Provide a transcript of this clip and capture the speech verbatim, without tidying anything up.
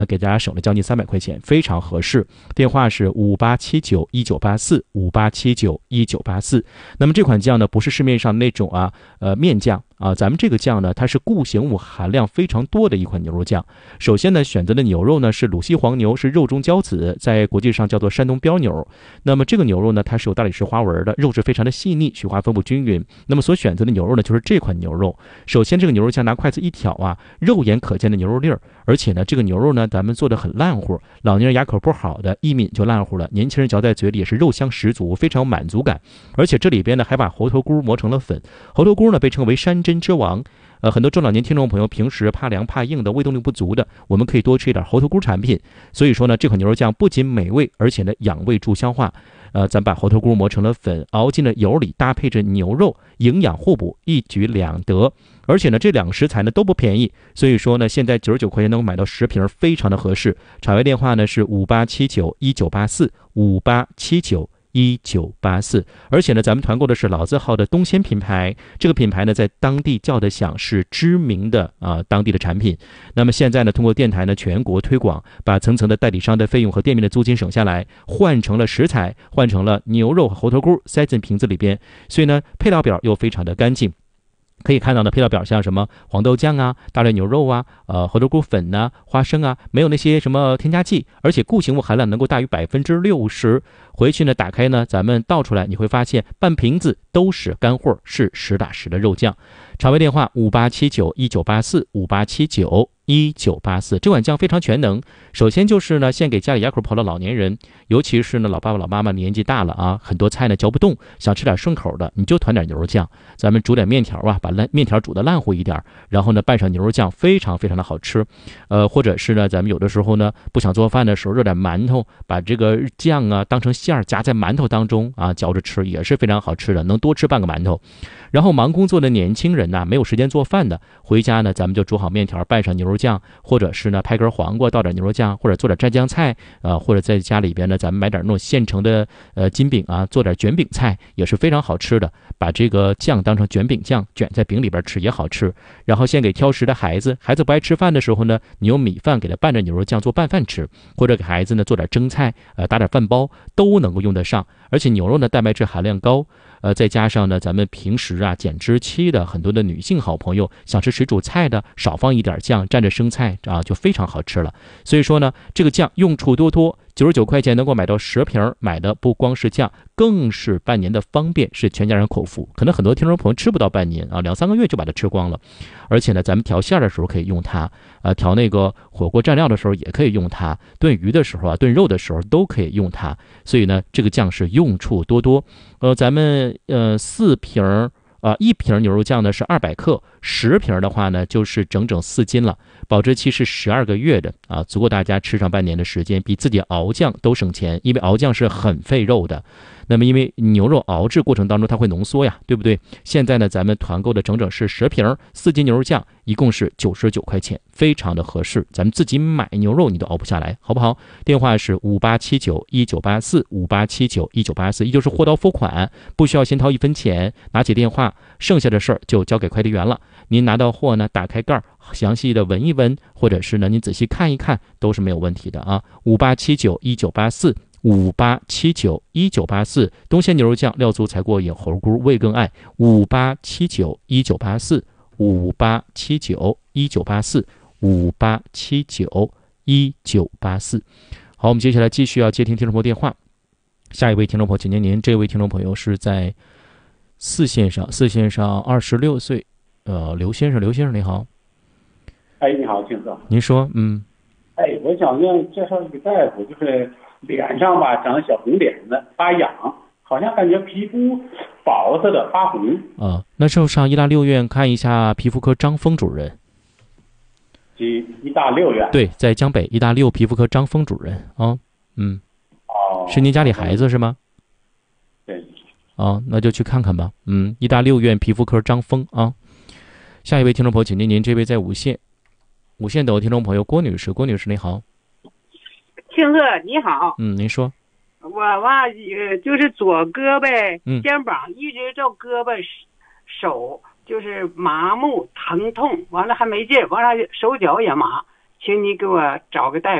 给大家省了将近三百块钱，非常合适。电话是五八七九一九八四五八七九一九八四。那么这款酱呢，不是市面上那种啊呃面酱啊，咱们这个酱呢，它是固形物含量非常多的一款牛肉酱。首先呢，选择的牛肉呢是鲁西黄牛，是肉中骄子，在国际上叫做山东标牛。那么这个牛肉呢，它是有大理石花纹的，肉质非常的细腻，雪花分布均匀。那么所选择的牛肉呢，就是这款牛肉。首先这个牛肉酱拿筷子一挑啊，肉眼可见的牛肉粒儿，而且呢，这个牛肉呢，咱们做的很烂乎，老年人牙口不好的一抿就烂乎了，年轻人嚼在嘴里也是肉香十足，非常有满足感。而且这里边呢还把猴头菇磨成了粉，猴头菇呢被称为山珍之王。呃，很多中老年听众朋友平时怕凉怕硬的，胃动力不足的，我们可以多吃一点猴头菇产品。所以说呢，这款牛肉酱不仅美味，而且呢养胃助消化。呃，咱把猴头菇磨成了粉，熬进了油里，搭配着牛肉，营养互补，一举两得。而且呢，这两个食材呢都不便宜，所以说呢，现在九十九块钱能够买到十瓶，非常的合适。场外电话呢是五八七九一九八四五八七九一九八四。而且呢，咱们团购的是老字号的东鲜品牌，这个品牌呢在当地叫得响，是知名的啊、呃、当地的产品。那么现在呢，通过电台呢全国推广，把层层的代理商的费用和店面的租金省下来，换成了食材，换成了牛肉和猴头菇，塞进瓶子里边。所以呢，配料表又非常的干净。可以看到的配料表像什么黄豆酱啊、大略牛肉啊、呃猴头菇粉呐、啊、花生啊，没有那些什么添加剂，而且固形物含量能够大于百分之六十。回去呢，打开呢，咱们倒出来，你会发现半瓶子都是干货，是实打实的肉酱。场外电话五八七九一九八四五八七九一九八四。这款酱非常全能，首先就是呢，献给家里牙口不好的老年人，尤其是呢老爸爸老妈妈年纪大了啊，很多菜呢嚼不动，想吃点顺口的，你就团点牛肉酱，咱们煮点面条啊，把烂面条煮的烂乎一点，然后呢拌上牛肉酱，非常非常的好吃。呃，或者是呢，咱们有的时候呢不想做饭的时候，热点馒头，把这个酱啊当成馅儿夹在馒头当中啊，嚼着吃也是非常好吃的，能多吃半个馒头。然后忙工作的年轻人呐，没有时间做饭的，回家呢咱们就煮好面条，拌上牛肉酱，或者是呢拍根黄瓜倒点牛肉酱，或者做点蘸酱菜啊、呃，或者在家里边呢咱们买点那种现成的呃筋饼啊，做点卷饼菜也是非常好吃的。把这个酱当成卷饼酱，卷在饼里边吃也好吃。然后献给挑食的孩子，孩子不爱吃饭的时候呢，你用米饭给他拌着牛肉酱做拌饭吃，或者给孩子呢做点蒸菜，呃打点饭包都能够用得上。而且牛肉呢蛋白质含量高。呃，再加上呢，咱们平时啊减脂期的很多的女性好朋友想吃水煮菜的，少放一点酱，蘸着生菜啊，就非常好吃了。所以说呢，这个酱用处多多，九十九块钱能够买到十瓶，买的不光是酱，更是半年的方便，是全家人口福。可能很多听众朋友吃不到半年啊，两三个月就把它吃光了。而且呢，咱们调馅的时候可以用它，呃，调那个火锅蘸料的时候也可以用它，炖鱼的时候啊，炖肉的时候都可以用它。所以呢，这个酱是用处多多。呃，咱们呃四瓶啊、呃，一瓶牛肉酱呢是二百克，十瓶的话呢就是整整四斤了，保质期是十二个月的啊，足够大家吃上半年的时间，比自己熬酱都省钱，因为熬酱是很费肉的。那么因为牛肉熬制过程当中它会浓缩呀，对不对？现在呢咱们团购的整整是十瓶四斤牛肉酱，一共是九十九块钱，非常的合适。咱们自己买牛肉你都熬不下来，好不好？电话是五八七九一九八四五八七九一九八四，也就是货到付款，不需要先掏一分钱，拿起电话，剩下的事儿就交给快递员了。您拿到货呢，打开盖儿，详细的闻一闻，或者是呢您仔细看一看，都是没有问题的啊。五八七九一九八四五八七九一九八四，东鲜牛肉酱料足才过瘾，猴菇味更爱。五八七九一九八四五八七九一九八四五八七九一九八四。好，我们接下来继续要接听听众朋友电话。下一位听众朋友，请您，您这位听众朋友是在四线上，四线上二十六岁，呃，刘先生，刘先生你好。 哎，你好，金哥。 您说，嗯。 哎，我想呢介绍一个大夫，就是脸上吧长小红点子，发痒，好像感觉皮肤薄似的发红。 啊，那就上医大六院看一下皮肤科张峰主任。 医医大六院。 对，在江北医大六皮肤科张峰主任啊，嗯。 哦。 是您家里孩子是吗？ 对。 啊，那就去看看吧。嗯，医大六院皮肤科张峰啊。下一位听众朋友，请您，您这位在五线，五线等听众朋友郭女士，郭女士你好。 庆贺你好。 嗯，您说。 我吧呃就是左胳膊、 嗯、 肩膀一直到胳膊手就是麻木疼痛，完了还没劲，完了手脚也麻， 请你给我找个大